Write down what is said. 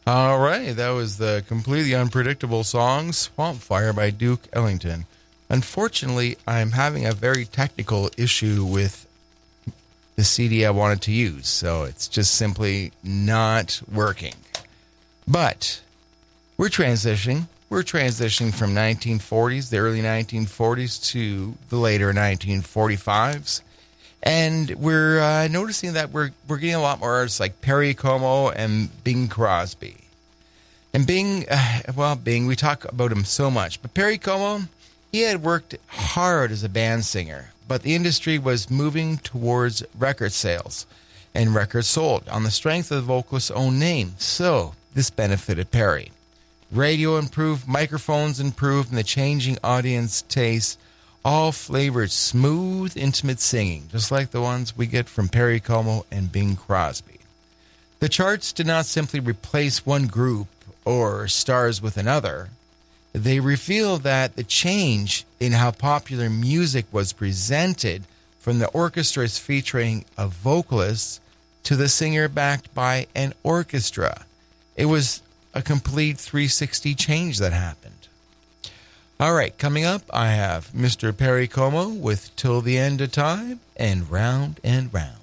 All right, that was the completely unpredictable song Swamp Fire by Duke Ellington. Unfortunately, I'm having a very technical issue with the CD I wanted to use, so it's just simply not working. But we're transitioning. We're transitioning from 1940s, the early 1940s, to the later 1945s. And we're noticing that we're getting a lot more artists like Perry Como and Bing Crosby. And Bing, we talk about him so much. But Perry Como, he had worked hard as a band singer, but the industry was moving towards record sales and records sold on the strength of the vocalist's own name. So this benefited Perry. Radio improved, microphones improved, and the changing audience taste all flavored smooth, intimate singing, just like the ones we get from Perry Como and Bing Crosby. The charts did not simply replace one group or stars with another. They revealed that the change in how popular music was presented from the orchestras featuring a vocalist to the singer backed by an orchestra. It was a complete 360 change that happened. All right, coming up, I have Mr. Perry Como with Till the End of Time and Round and Round.